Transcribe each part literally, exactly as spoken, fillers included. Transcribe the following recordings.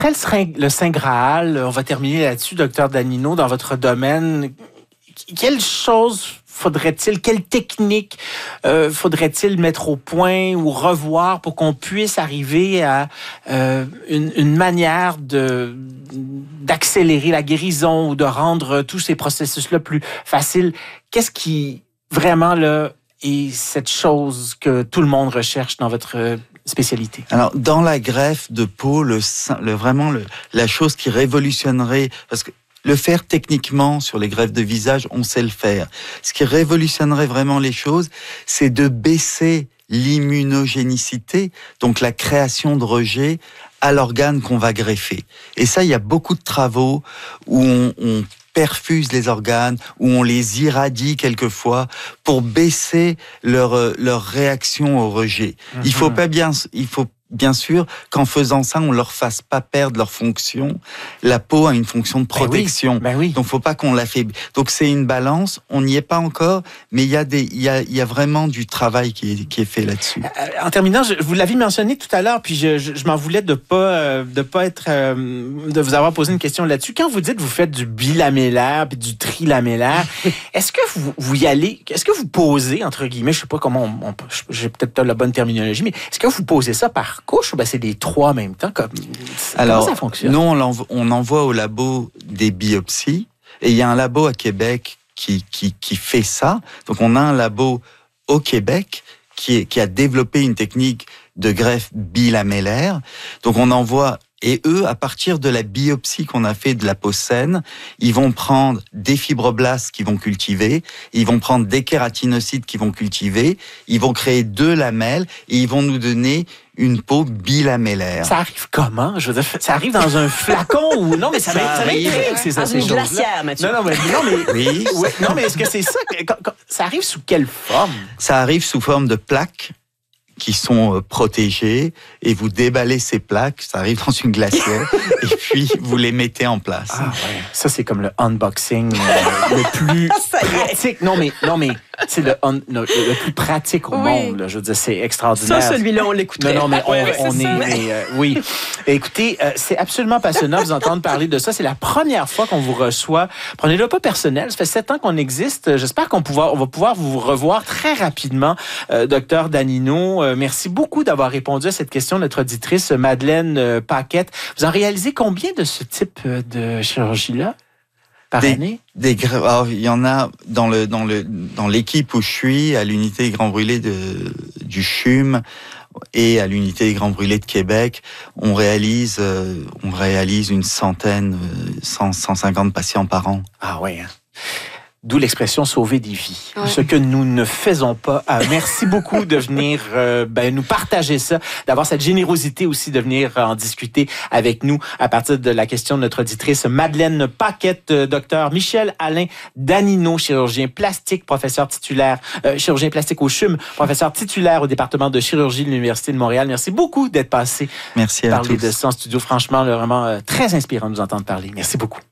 Après le Saint, le Saint Graal, on va terminer là-dessus, docteur Danino, dans votre domaine. Quelle chose faudrait-il, quelle technique euh, faudrait-il mettre au point ou revoir pour qu'on puisse arriver à euh, une, une manière de, d'accélérer la guérison ou de rendre tous ces processus-là plus faciles? Qu'est-ce qui, vraiment, là, est cette chose que tout le monde recherche dans votre spécialité? Alors, dans la greffe de peau, le, le, vraiment, le, la chose qui révolutionnerait... Parce que le faire techniquement sur les greffes de visage, on sait le faire. Ce qui révolutionnerait vraiment les choses, c'est de baisser l'immunogénicité, donc la création de rejet à l'organe qu'on va greffer. Et ça, il y a beaucoup de travaux où on, on perfuse les organes, où on les irradie quelquefois pour baisser leur, leur réaction au rejet. Mm-hmm. Il faut pas bien, il faut Bien sûr qu'en faisant ça, on leur fasse pas perdre leur fonction. La peau a une fonction de protection. Ben oui, ben oui. Donc, faut pas qu'on l'affaiblit. Donc, c'est une balance. On n'y est pas encore, mais il y a des, il y a, il y a vraiment du travail qui est, qui est fait là-dessus. Euh, en terminant, je, vous l'avez mentionné tout à l'heure, puis je, je, je m'en voulais de pas, euh, de pas être, euh, de vous avoir posé une question là-dessus. Quand vous dites que vous faites du bilamellaire puis du trilamellaire, est-ce que vous, vous y allez, est-ce que vous posez, entre guillemets, je sais pas comment, on, on, j'ai peut-être pas la bonne terminologie, mais est-ce que vous posez ça par couche ou ben c'est les trois en même temps? Comme, Alors, comment ça fonctionne? Nous, on, l'envo- on envoie au labo des biopsies et il y a un labo à Québec qui, qui, qui fait ça. Donc, on a un labo au Québec qui, est, qui a développé une technique de greffe bilamellaire. Donc, on envoie... Et eux, à partir de la biopsie qu'on a fait de la peau saine, ils vont prendre des fibroblastes qu'ils vont cultiver, ils vont prendre des kératinocytes qu'ils vont cultiver, ils vont créer deux lamelles et ils vont nous donner une peau bilamellaire. Ça arrive comment? Je veux dire, ça arrive dans un flacon ou non? Mais ça, ça m'intrigue, c'est ça, ces choses-là. Glacière, Mathieu. Non, non, mais, non, mais, oui. ouais, non, mais est-ce que c'est ça? Quand, quand, ça arrive sous quelle forme? Ça arrive sous forme de plaques qui sont protégées et vous déballez ces plaques, ça arrive dans une glacière et puis vous les mettez en place. Ah ouais. Ça, c'est comme le unboxing euh, le plus pratique. Non, mais, non, mais c'est le, un, le, le plus pratique au oui. monde. Là. Je veux dire, c'est extraordinaire. Ça, celui-là, on l'écouterait. Non, non, mais on, ouais, ouais, on est... est mais, euh, oui. Écoutez, euh, c'est absolument passionnant de vous entendre parler de ça. C'est la première fois qu'on vous reçoit. Prenez-le pas personnel. Ça fait sept ans qu'on existe. J'espère qu'on pouvoir, on va pouvoir vous revoir très rapidement, euh, docteur Danino. Euh, merci beaucoup d'avoir répondu à cette question de notre auditrice Madeleine euh, Paquette. Vous en réalisez combien de ce type de chirurgie-là par des, année? Des, alors, il y en a dans, le, dans, le, dans l'équipe où je suis, à l'unité des Grands Brûlés de, du C H U M et à l'unité des Grands Brûlés de Québec, on réalise, euh, on réalise une centaine, cent, cent cinquante patients par an. Ah ouais, hein? D'où l'expression « sauver des vies ouais. », ce que nous ne faisons pas. Euh, merci beaucoup de venir euh, ben, nous partager ça, d'avoir cette générosité aussi de venir en discuter avec nous à partir de la question de notre auditrice Madeleine Paquette, euh, docteur Michel-Alain Danino, chirurgien plastique, professeur titulaire, euh, chirurgien plastique au C H U M, professeur titulaire au département de chirurgie de l'Université de Montréal. Merci beaucoup d'être passé merci à parler tous. de ça en studio. Franchement, là, vraiment euh, très inspirant de nous entendre parler. Merci beaucoup.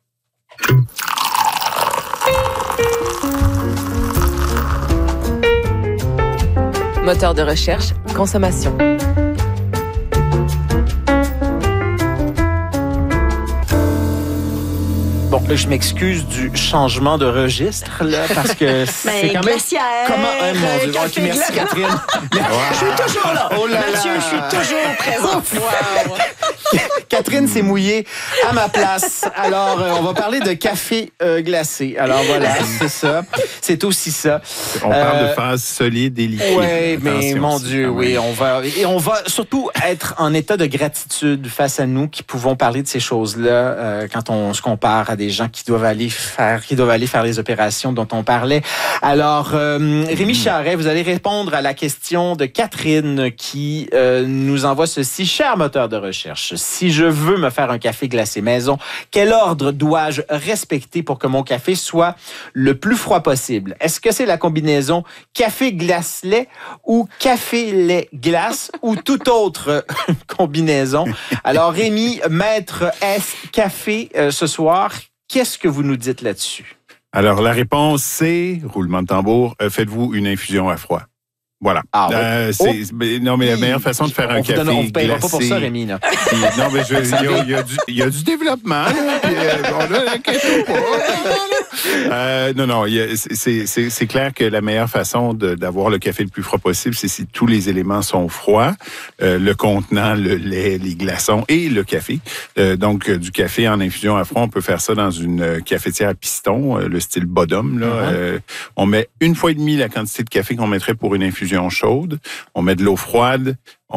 Moteur de recherche, consommation. Bon, je m'excuse du changement de registre, là, parce que c'est quand même... glaciaire, Comment... Euh, mon Dieu, okay, merci, Catherine. Wow. Je suis toujours là. Oh là Mathieu, là. Je suis toujours présent. Wow. Catherine s'est mouillée à ma place. Alors, euh, on va parler de café euh, glacé. Alors voilà, c'est ça. C'est aussi ça. On euh, parle de phase solide et liquide. Oui, mais mon aussi. Dieu, oui, on va et on va surtout être en état de gratitude face à nous qui pouvons parler de ces choses-là euh, quand on se compare à des gens qui doivent aller faire, qui doivent aller faire les opérations dont on parlait. Alors, euh, Rémi Charret, vous allez répondre à la question de Catherine qui euh, nous envoie ceci. Cher moteur de recherche, si je veux me faire un café glacé maison, quel ordre dois-je respecter pour que mon café soit le plus froid possible? Est-ce que c'est la combinaison café-glace-lait ou café-lait-glace ou toute autre combinaison? Alors, Rémi, maître S café euh, ce soir, qu'est-ce que vous nous dites là-dessus? Alors, la réponse, c'est, roulement de tambour, euh, faites-vous une infusion à froid. Voilà. Ah, ouais. euh, Oh. c'est, mais, non, mais la meilleure façon de faire on un vous café donne, on vous payera glacé... pas pour ça, Rémi. Là. Puis, non, mais je- il y, a- il y a du- il y a du développement. Là, puis, euh, on a la café pas. Euh, non, non, il y a- c'est, c'est, c'est clair que la meilleure façon de, d'avoir le café le plus froid possible, c'est si tous les éléments sont froids, euh, le contenant, le lait, les glaçons et le café. Euh, donc, euh, du café en infusion à froid, on peut faire ça dans une euh, cafetière à piston, euh, le style Bodum. Là. Mm-hmm. Euh, on met une fois et demie la quantité de café qu'on mettrait pour une infusion chaude. On met de l'eau froide.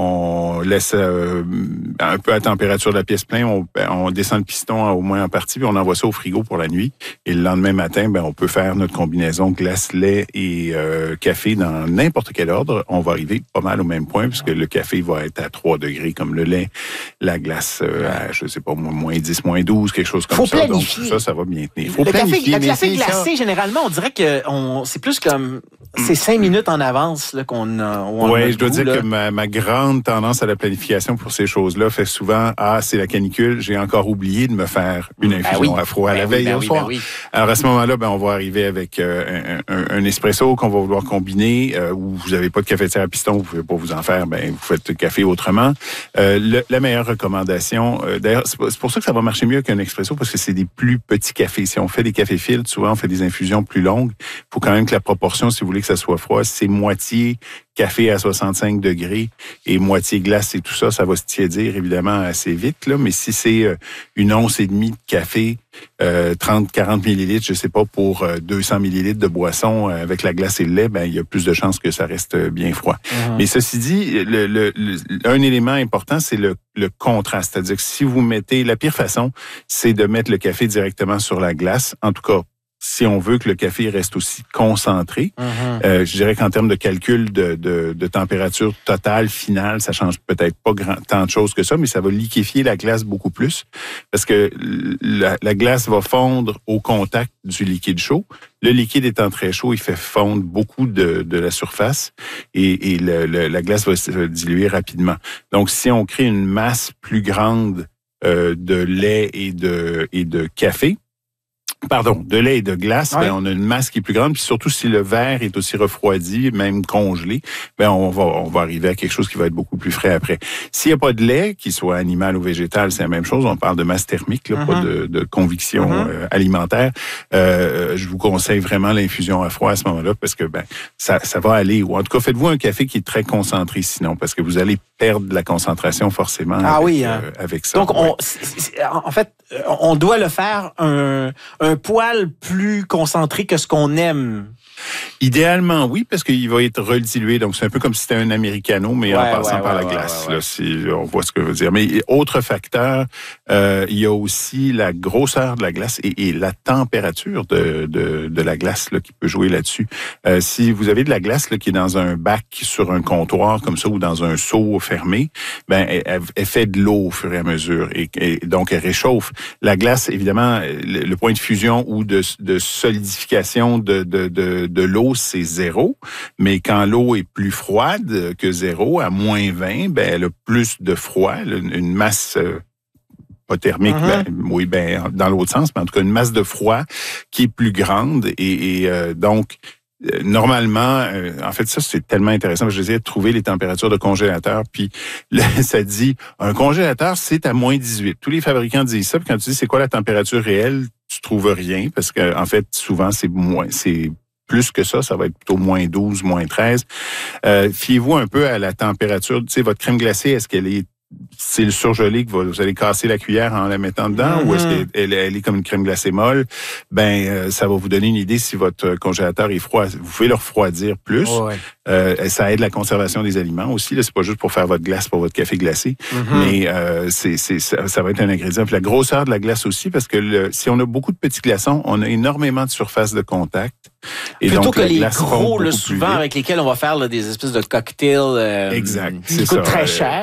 On laisse euh, un peu à température de la pièce pleine, on, on descend le piston au moins en partie, puis on envoie ça au frigo pour la nuit. Et le lendemain matin, ben, on peut faire notre combinaison glace, lait et euh, café dans n'importe quel ordre. On va arriver pas mal au même point, puisque le café va être à trois degrés comme le lait, la glace euh, à, je sais pas, moins dix, moins douze, quelque chose comme Faut ça. planifier. Donc ça, ça va bien tenir. Faut Le café, planifier, le mais café c'est glacé, ça. généralement, on dirait que on, c'est plus comme... C'est cinq minutes en avance là, qu'on a. où on a Oui, le je dois goût, dire là. que ma, ma grande tendance à la planification pour ces choses-là fait souvent, ah, c'est la canicule, j'ai encore oublié de me faire une Ben infusion oui. à froid à Ben la oui, veille ben au oui, soir. ben oui. Alors à ce moment-là, ben on va arriver avec euh, un, un, un espresso qu'on va vouloir combiner, euh, ou vous n'avez pas de cafetière à piston, vous pouvez pas vous en faire, ben vous faites le café autrement. Euh, le, la meilleure recommandation, euh, d'ailleurs, c'est c'est pour ça que ça va marcher mieux qu'un expresso, parce que c'est des plus petits cafés. Si on fait des cafés filtres, souvent on fait des infusions plus longues. Il faut quand même que la proportion, si vous voulez que ça soit froid, c'est moitié café à soixante-cinq degrés et moitié glace et tout ça, ça va se tiédir évidemment assez vite. Là. Mais si c'est euh, une once et demie de café, euh, trente à quarante millilitres, je sais pas, pour euh, deux cents millilitres de boisson euh, avec la glace et le lait, ben il y a plus de chances que ça reste bien froid. Mm-hmm. Mais ceci dit, le, le, le, un élément important, c'est le, le contraste. C'est-à-dire que si vous mettez, la pire façon, c'est de mettre le café directement sur la glace. En tout cas, si on veut que le café reste aussi concentré. Mm-hmm. Euh, je dirais qu'en termes de calcul de, de, de température totale, finale, ça change peut-être pas grand, tant de choses que ça, mais ça va liquéfier la glace beaucoup plus parce que la, la glace va fondre au contact du liquide chaud. Le liquide étant très chaud, il fait fondre beaucoup de, de la surface et, et le, le, la glace va se diluer rapidement. Donc, si on crée une masse plus grande euh, de lait et de, et de café, Pardon, de lait et de glace, ouais. ben, on a une masse qui est plus grande. Puis surtout, si le verre est aussi refroidi, même congelé, ben on va on va arriver à quelque chose qui va être beaucoup plus frais après. S'il n'y a pas de lait, qu'il soit animal ou végétal, c'est la même chose. On parle de masse thermique, là, mm-hmm. pas de, de conviction mm-hmm. euh, alimentaire. Euh, je vous conseille vraiment l'infusion à froid à ce moment-là parce que ben ça ça va aller. Ou en tout cas, faites-vous un café qui est très concentré sinon, parce que vous allez perdre de la concentration forcément ah avec, oui, hein. euh, avec ça. Donc, ouais. on, c'est, c'est, en fait, on doit le faire un, un poil plus concentré que ce qu'on aime. Idéalement, oui, parce qu'il va être redilué. Donc, c'est un peu comme si c'était un americano, mais ouais, en passant ouais, par ouais, la ouais, glace. ouais, ouais. Là, si on voit ce que je veux dire. Mais autre facteur, euh, il y a aussi la grosseur de la glace et, et la température de, de, de la glace là, qui peut jouer là-dessus. Euh, si vous avez de la glace là, qui est dans un bac sur un comptoir comme ça ou dans un seau fermé, ben elle, elle fait de l'eau au fur et à mesure et, et donc elle réchauffe. La glace, évidemment, le, le point de fusion ou de, de solidification de, de, de, de l'eau, c'est zéro. Mais quand l'eau est plus froide que zéro, à moins vingt, ben elle a plus de froid, une, une masse euh, pas thermique, mm-hmm. ben, oui, ben dans l'autre sens, mais en tout cas une masse de froid qui est plus grande et, et euh, donc euh, normalement, euh, en fait ça c'est tellement intéressant. Je essayais de trouver les températures de congélateur, puis là, ça dit un congélateur c'est à moins dix-huit. Tous les fabricants disent ça, puis quand tu dis c'est quoi la température réelle, tu trouves rien parce que en fait souvent c'est moins, c'est plus que ça, ça va être plutôt moins douze, moins treize. Euh, fiez-vous un peu à la température. Tu sais, votre crème glacée, est-ce qu'elle est c'est le surgelé que vous allez casser la cuillère en la mettant dedans mm-hmm. ou est-ce qu'elle elle est comme une crème glacée molle? Ben, euh, ça va vous donner une idée si votre congélateur est froid. Vous pouvez le refroidir plus. Oh ouais. euh, ça aide la conservation des aliments aussi. Là, c'est pas juste pour faire votre glace pour votre café glacé, mm-hmm. mais euh, c'est, c'est, ça, ça va être un ingrédient. Puis la grosseur de la glace aussi, parce que le, si on a beaucoup de petits glaçons, on a énormément de surface de contact. Et plutôt donc, que les gros, là, souvent avec lesquels on va faire là, des espèces de cocktails euh, exact, qui coûtent ça, très euh, cher.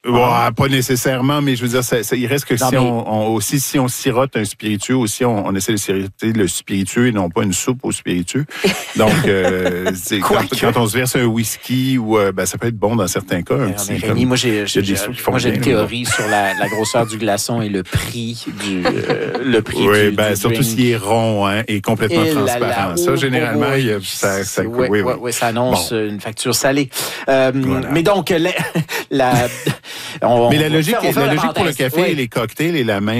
Ouais, pas nécessairement, mais je veux dire, ça, ça, il reste que Non, si mais... on, on aussi si on sirote un spiritueux, aussi on, on essaie de siroter le spiritueux et non pas une soupe au spiritueux. Donc, euh, c'est, quand, quand on se verse un whisky, ou euh, ben, ça peut être bon dans certains cas. Un Mais petit, Rémi, comme, moi j'ai, j'ai, j'ai, j'ai, qui font moi, j'ai bien, une théorie sur la, la grosseur du glaçon et le prix du euh, le prix oui, du, ben du surtout drink. s'il est rond, hein, et complètement Et transparent. là, là, ça, oh, généralement, oh, il y a, ça, ça, ouais, oui, oui. ouais, ouais, ça annonce bon. une facture salée. Euh, Voilà. Mais donc la, la on, mais la on logique, fait, on fait la la logique pour le parenthèse. café Oui. et les cocktails et la main